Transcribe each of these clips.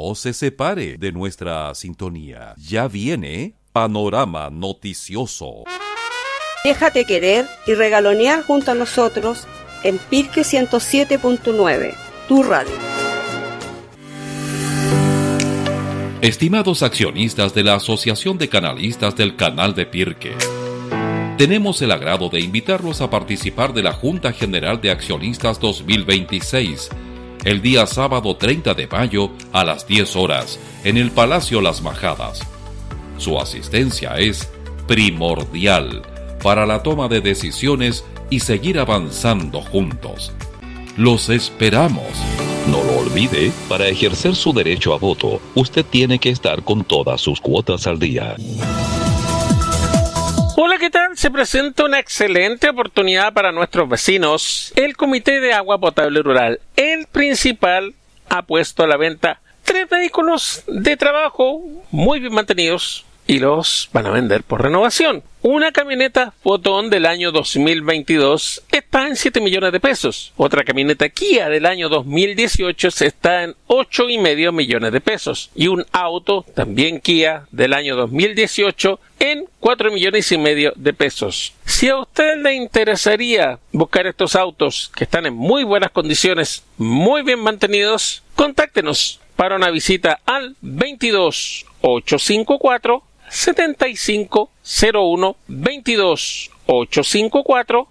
No se separe de nuestra sintonía. Ya viene Panorama Noticioso. Déjate querer y regalonear junto a nosotros en Pirque 107.9, tu radio. Estimados accionistas de la Asociación de Canalistas del Canal de Pirque, tenemos el agrado de invitarlos a participar de la Junta General de Accionistas 2026, el día sábado 30 de mayo a las 10 horas, en el Palacio Las Majadas. Su asistencia es primordial para la toma de decisiones y seguir avanzando juntos. Los esperamos. No lo olvide, para ejercer su derecho a voto, usted tiene que estar con todas sus cuotas al día. Hola, ¿qué tal? Se presenta una excelente oportunidad para nuestros vecinos. El Comité de Agua Potable Rural, el principal, ha puesto a la venta 3 vehículos de trabajo muy bien mantenidos y los van a vender por renovación. Una camioneta Fotón del año 2022 está en 7 millones de pesos. Otra camioneta Kia del año 2018 está en 8,5 millones de pesos. Y un auto, también Kia, del año 2018 en 4,5 millones de pesos. Si a usted le interesaría buscar estos autos que están en muy buenas condiciones, muy bien mantenidos, contáctenos para una visita al 22 854 7501, 22 854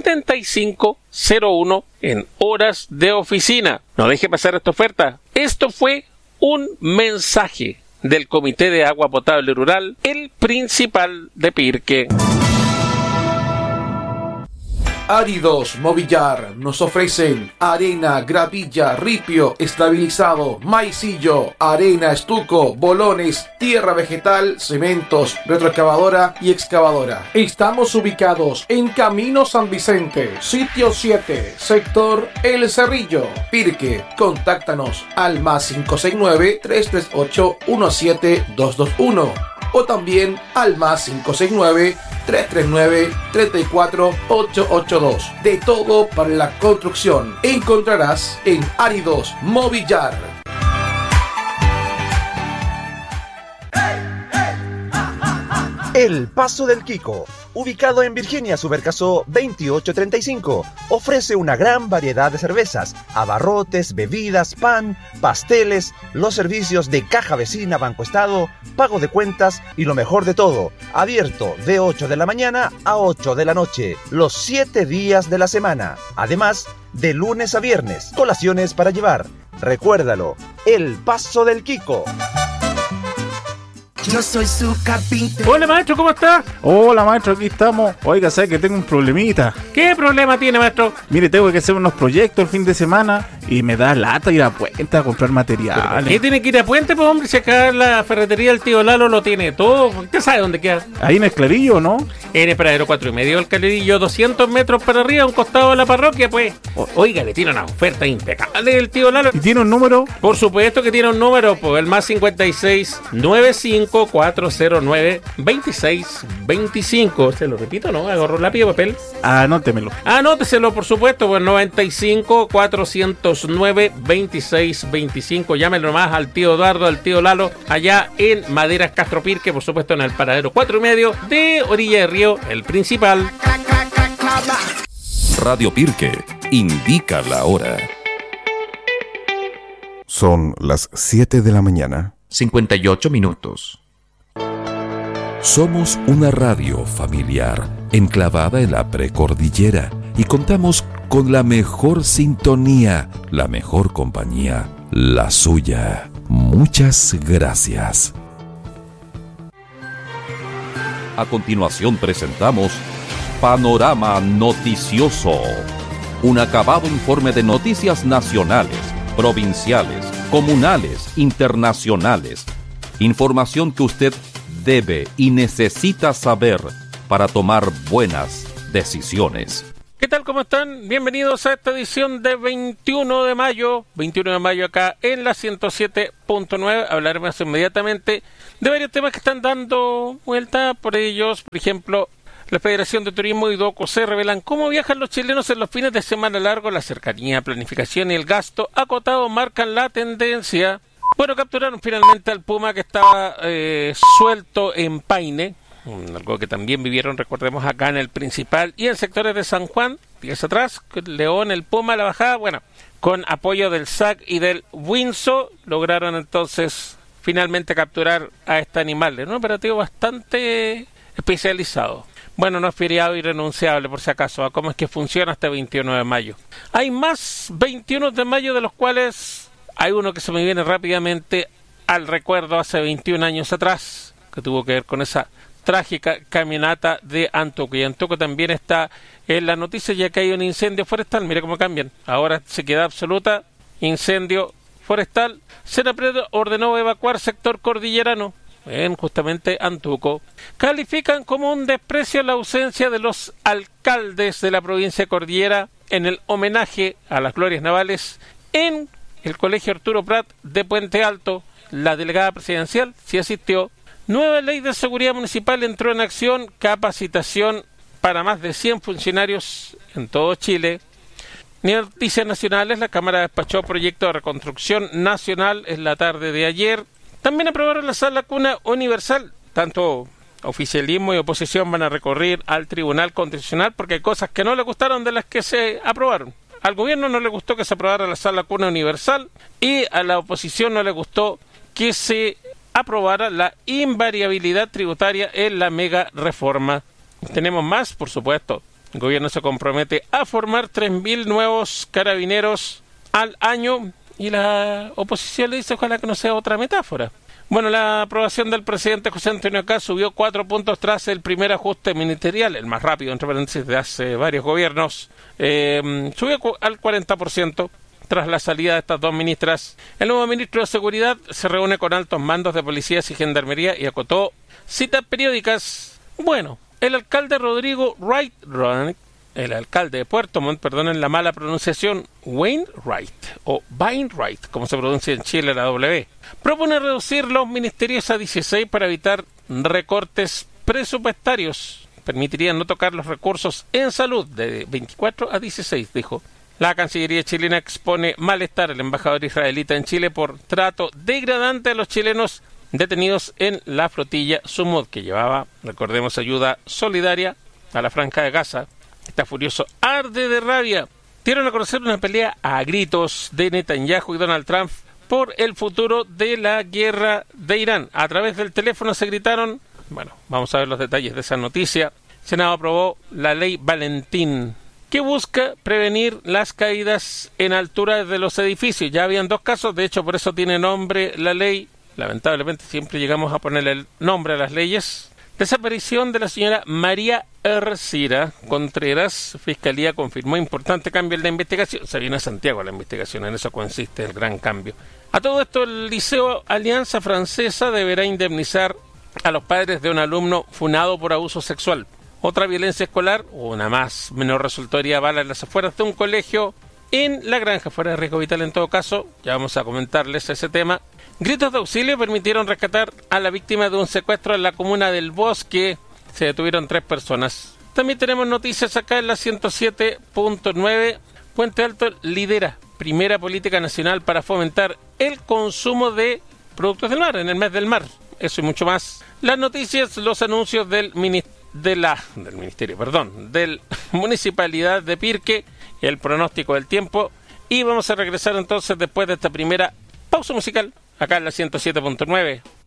7501 en horas de oficina. No deje pasar esta oferta. Esto fue un mensaje del Comité de Agua Potable Rural, el principal de Pirque. Áridos Movillar nos ofrecen arena, gravilla, ripio, estabilizado, maicillo, arena, estuco, bolones, tierra vegetal, cementos, retroexcavadora y excavadora. Estamos ubicados en Camino San Vicente, sitio 7, sector El Cerrillo, Pirque. Contáctanos al +569 338 17221 o también al +569 339 34 882. De todo para la construcción encontrarás en Áridos Movillar. El Paso del Quico, ubicado en Virginia Subercasó 2835, ofrece una gran variedad de cervezas, abarrotes, bebidas, pan, pasteles, los servicios de caja vecina, Banco Estado, pago de cuentas y lo mejor de todo, abierto de 8 de la mañana a 8 de la noche, los 7 días de la semana, además de lunes a viernes, colaciones para llevar. Recuérdalo, El Paso del Quico. Yo soy su carpintero. Hola, maestro, ¿cómo está? Hola, maestro, aquí estamos. Oiga, ¿sabe que tengo un problemita? ¿Qué problema tiene, maestro? Mire, tengo que hacer unos proyectos el fin de semana y me da lata ir a Puente a comprar materiales. ¿Qué tiene que ir a Puente, pues, hombre? Si acá la ferretería del tío Lalo lo tiene todo. ¿Usted sabe dónde queda? Ahí en el Clarillo, ¿no? En el paradero 4,5 del Clarillo, 200 metros para arriba, a un costado de la parroquia, pues. Oiga, le tiene una oferta impecable el tío Lalo. ¿Y tiene un número? Por supuesto que tiene un número, pues, el +56 95 409 2625. Se lo repito, ¿no? Agarro lápiz y papel. Anótemelo. Anóteselo, por supuesto, pues 95 409 2625. Llámenlo más al tío Eduardo, al tío Lalo, allá en Maderas Castro Pirque, por supuesto, en el paradero 4,5 de Orilla de Río, el principal. Radio Pirque indica la hora. Son las 7 de la mañana. 58 minutos. Somos una radio familiar enclavada en la precordillera y contamos con la mejor sintonía, la mejor compañía, la suya. Muchas gracias. A continuación presentamos Panorama Noticioso, un acabado informe de noticias nacionales, provinciales, comunales, internacionales. Información que usted debe y necesita saber para tomar buenas decisiones. ¿Qué tal? ¿Cómo están? Bienvenidos a esta edición de 21 de mayo. 21 de mayo acá en la 107.9. Hablaremos inmediatamente de varios temas que están dando vuelta por ellos. Por ejemplo, la Federación de Turismo y DOCOSE revelan cómo viajan los chilenos en los fines de semana largos. La cercanía, planificación y el gasto acotado marcan la tendencia. Bueno, capturaron finalmente al puma que estaba suelto en Paine, algo que también vivieron, recordemos, acá en el Principal y en sectores de San Juan, días atrás, León, el puma, la bajada, bueno, con apoyo del SAC y del Winso, lograron entonces finalmente capturar a este animal, en un operativo bastante especializado. Bueno, no es feriado irrenunciable, por si acaso, a cómo es que funciona hasta 21 de mayo. Hay más 21 de mayo, de los cuales hay uno que se me viene rápidamente al recuerdo hace 21 años atrás, que tuvo que ver con esa trágica caminata de Antuco. Y Antuco también está en la noticia, ya que hay un incendio forestal. Mire cómo cambian. Ahora se queda absoluta, incendio forestal. Senapred ordenó evacuar sector cordillerano en justamente Antuco. Califican como un desprecio la ausencia de los alcaldes de la provincia de Cordillera en el homenaje a las glorias navales en el Colegio Arturo Prat de Puente Alto. La delegada presidencial sí asistió. Nueva ley de seguridad municipal entró en acción, capacitación para más de 100 funcionarios en todo Chile. Noticias nacionales, la Cámara despachó proyecto de reconstrucción nacional en la tarde de ayer. También aprobaron la sala cuna universal. Tanto oficialismo y oposición van a recurrir al Tribunal Constitucional porque hay cosas que no le gustaron de las que se aprobaron. Al gobierno no le gustó que se aprobara la sala cuna universal y a la oposición no le gustó que se aprobara la invariabilidad tributaria en la mega reforma. Tenemos más, por supuesto. El gobierno se compromete a formar 3.000 nuevos carabineros al año y la oposición le dice ojalá que no sea otra metáfora. Bueno, la aprobación del presidente José Antonio Kast subió 4 puntos tras el primer ajuste ministerial, el más rápido, entre paréntesis, de hace varios gobiernos. Subió al 40%. Tras la salida de estas dos ministras, el nuevo ministro de Seguridad se reúne con altos mandos de policías y gendarmería y acotó citas periódicas. Bueno, el alcalde Rodrigo Wright, el alcalde de Puerto Montt, perdonen la mala pronunciación, Wainwright o Wainwright, como se pronuncia en Chile la W, propone reducir los ministerios a 16 para evitar recortes presupuestarios. Permitirían no tocar los recursos en salud de 24 a 16, dijo. La Cancillería chilena expone malestar al embajador israelita en Chile por trato degradante a los chilenos detenidos en la flotilla Sumud, que llevaba, recordemos, ayuda solidaria a la Franja de Gaza. Está furioso, arde de rabia. Dieron a conocer una pelea a gritos de Netanyahu y Donald Trump por el futuro de la guerra de Irán. A través del teléfono se gritaron. Bueno, vamos a ver los detalles de esa noticia. El Senado aprobó la ley Valentín, que busca prevenir las caídas en altura de los edificios. Ya habían 2 casos, de hecho por eso tiene nombre la ley. Lamentablemente siempre llegamos a ponerle el nombre a las leyes. Desaparición de la señora María Ercira Contreras. Fiscalía confirmó importante cambio en la investigación. Se viene a Santiago la investigación, en eso consiste el gran cambio. A todo esto, el Liceo Alianza Francesa deberá indemnizar a los padres de un alumno funado por abuso sexual. Otra violencia escolar, una más, menor resultó herida a bala en las afueras de un colegio en La Granja, fuera de riesgo vital en todo caso. Ya vamos a comentarles ese tema. Gritos de auxilio permitieron rescatar a la víctima de un secuestro en la comuna del Bosque. Se detuvieron 3 personas. También tenemos noticias acá en la 107.9. Puente Alto lidera primera política nacional para fomentar el consumo de productos del mar en el mes del mar. Eso y mucho más. Las noticias, los anuncios del Municipalidad de Pirque, el pronóstico del tiempo. Y vamos a regresar entonces después de esta primera pausa musical acá en la 107.9.